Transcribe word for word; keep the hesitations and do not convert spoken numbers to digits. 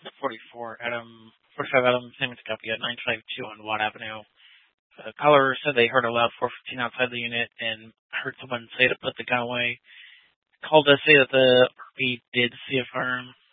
forty-four Adam, forty-five Adam, same as copy at nine five two on Watt Avenue. The caller said they heard a loud four fifteen outside the unit and heard someone say to put the gun away. Called to say that the R V did see a firearm.